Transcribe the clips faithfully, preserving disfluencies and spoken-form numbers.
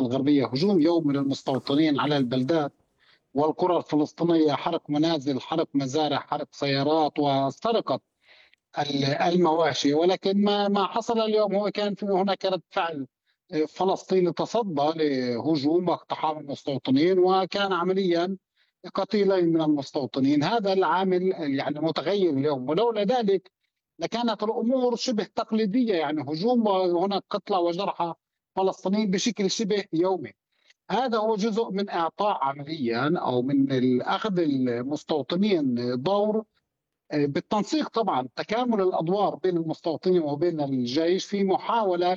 الغربية هجوم يومي للمستوطنين على البلدات والقرى الفلسطينية، حرق منازل، حرق مزارع، حرق سيارات، وسرقة المواشي. ولكن ما ما حصل اليوم هو كان في هناك رد فعل فلسطيني تصدى لهجوم واقتحام المستوطنين، وكان عمليا قتيلين من المستوطنين. هذا العامل يعني متغير اليوم، ولولا ذلك لكانت الامور شبه تقليديه، يعني هجوم وهناك قتلى وجرحى فلسطينيين بشكل شبه يومي. هذا هو جزء من اعطاء عمليا او من اخذ المستوطنين دور بالتنسيق، طبعا تكامل الادوار بين المستوطنين وبين الجيش في محاوله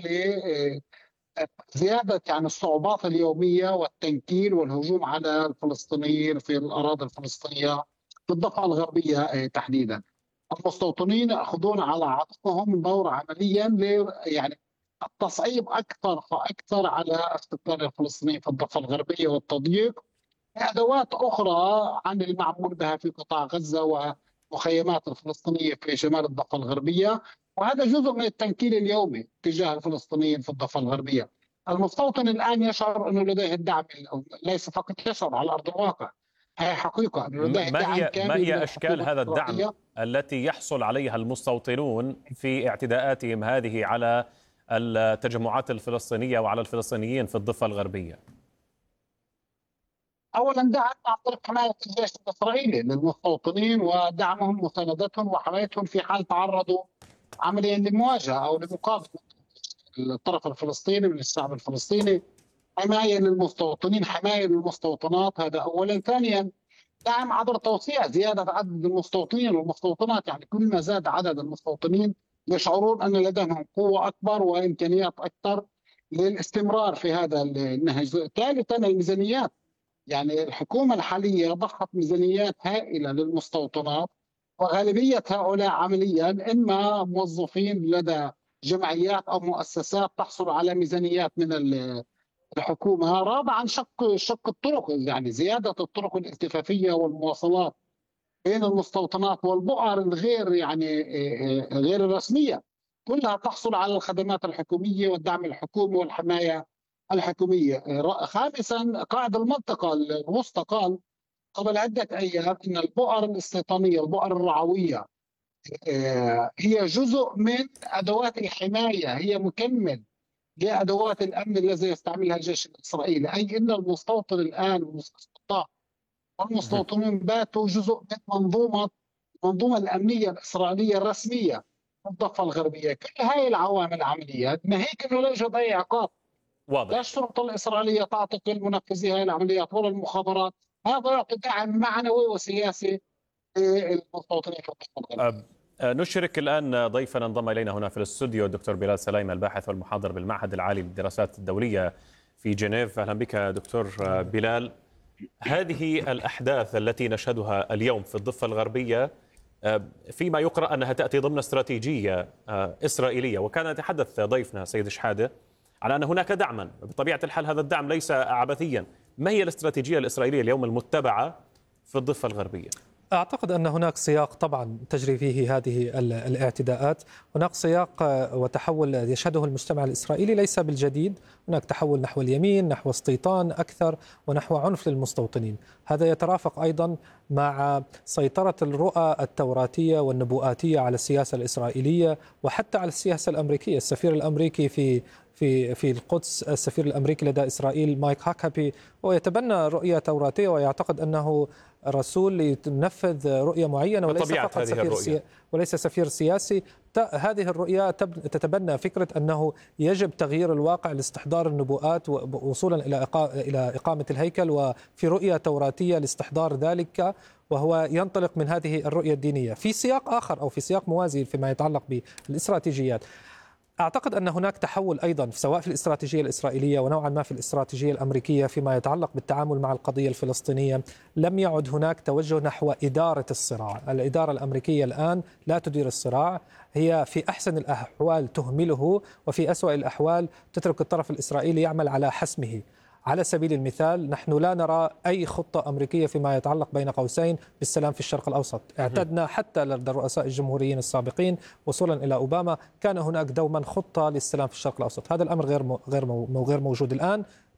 لزياده يعني الصعوبات اليوميه والتنكيل والهجوم على الفلسطينيين في الاراضي الفلسطينيه في الضفه الغربيه تحديدا. المستوطنين ياخذون على عاتقهم دور عمليا ل يعني التصعيب اكثر فاكثر على استقرار الفلسطينيين في الضفه الغربيه والتضييق ادوات اخرى عن المعمول بها في قطاع غزه ومخيمات الفلسطينيه في شمال الضفه الغربيه. وهذا جزء من التنكيل اليومي تجاه الفلسطينيين في الضفه الغربيه. المستوطن الان يشعر انه لديه الدعم، ليس فقط يشعر، على ارض الواقع هي حقيقه انه لديه ما دعم هي كامل ما من هي اشكال الحكومه هذا الدعم الإسرائيلية. التي يحصل عليها المستوطنون في اعتداءاتهم هذه على التجمعات الفلسطينيه وعلى الفلسطينيين في الضفه الغربيه؟ اولا دعم عن طريق حمايه الجيش الاسرائيلي للمستوطنين ودعمهم ومساندتهم وحمايتهم في حال تعرضوا عمليا لمواجهه او لمقابله الطرف الفلسطيني من الشعب الفلسطيني. حمايه للمستوطنين، حمايه للمستوطنات، هذا اولا. ثانيا دعم عبر توسيع، زياده عدد المستوطنين والمستوطنات، يعني كل ما زاد عدد المستوطنين يشعرون ان لديهم قوه اكبر وامكانيات اكثر للاستمرار في هذا النهج. ثالثا الميزانيات، يعني الحكومة الحالية ضخت ميزانيات هائلة للمستوطنات، وغالبية هؤلاء عمليا إما موظفين لدى جمعيات أو مؤسسات تحصل على ميزانيات من الحكومة. رابعا شق شق الطرق، يعني زيادة الطرق الالتفافية والمواصلات بين المستوطنات والبؤر الغير يعني غير الرسمية، كلها تحصل على الخدمات الحكومية والدعم الحكومي والحماية الحكومية. خامسا قائد المنطقة الوسطى قال قبل عدة أيام أن البؤر الاستيطانية، البؤر الرعوية، هي جزء من أدوات الحماية، هي مكمل لأدوات الأمن الذي يستعملها الجيش الإسرائيلي. أي أن المستوطن الآن المستوطن والمستوطنون باتوا جزء من منظومة المنظومة الأمنية الإسرائيلية الرسمية في الضفة الغربية. كل هاي العوامل عمليات ناهيك أنه لا يوجد أي عقاب. واضح. لا الشرطة الإسرائيلية تعتقل منفذي هذه العمليات ولا المخابرات. هذا يعطي دعم معنوي وسياسي للمستوطنين في الضفة الغربية. نشرك الآن ضيفنا انضم إلينا هنا في الاستوديو الدكتور بلال سلايم، الباحث والمحاضر بالمعهد العالي للدراسات الدولية في جنيف. أهلا بك دكتور بلال. هذه الأحداث التي نشهدها اليوم في الضفة الغربية فيما يقرأ أنها تأتي ضمن استراتيجية إسرائيلية، وكان يتحدث ضيفنا سيد شحادة على أن هناك دعما، بطبيعة الحال هذا الدعم ليس عبثيا. ما هي الاستراتيجية الإسرائيلية اليوم المتبعة في الضفة الغربية؟ أعتقد أن هناك سياق طبعا تجري فيه هذه الاعتداءات، هناك سياق وتحول يشهده المجتمع الإسرائيلي ليس بالجديد. هناك تحول نحو اليمين، نحو استيطان أكثر ونحو عنف للمستوطنين. هذا يترافق أيضا مع سيطرة الرؤى التوراتية والنبوءاتية على السياسة الإسرائيلية وحتى على السياسة الأمريكية. السفير الأمريكي في في في القدس، السفير الأمريكي لدى إسرائيل مايك هاكابي، هو يتبنى رؤية توراتية ويعتقد أنه رسول ينفذ رؤية معينة وليس فقط سفير سي... وليس سفير سياسي. ت... هذه الرؤية تب... تتبنى فكرة أنه يجب تغيير الواقع لاستحضار النبوءات وصولا إلى إقا... إلى إقامة الهيكل، وفي رؤية توراتية لاستحضار ذلك، وهو ينطلق من هذه الرؤية الدينية. في سياق آخر أو في سياق موازي فيما يتعلق بالاستراتيجيات، أعتقد أن هناك تحول أيضا سواء في الاستراتيجية الإسرائيلية ونوعا ما في الاستراتيجية الأمريكية فيما يتعلق بالتعامل مع القضية الفلسطينية. لم يعد هناك توجه نحو إدارة الصراع. الإدارة الأمريكية الآن لا تدير الصراع، هي في أحسن الأحوال تهمله وفي أسوأ الأحوال تترك الطرف الإسرائيلي يعمل على حسمه. على سبيل المثال نحن لا نرى أي خطة أمريكية فيما يتعلق بين قوسين بالسلام في الشرق الأوسط. اعتدنا حتى لدى الرؤساء الجمهوريين السابقين وصولا إلى أوباما كان هناك دوما خطة للسلام في الشرق الأوسط. هذا الأمر غير غير غير موجود الآن.